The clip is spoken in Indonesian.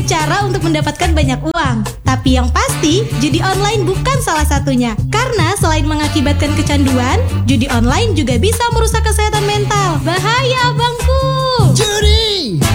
cara untuk mendapatkan banyak uang. Tapi yang pasti, judi online bukan salah satunya. Karena selain mengakibatkan kecanduan, judi online juga bisa merusak kesehatan mental. Bahaya,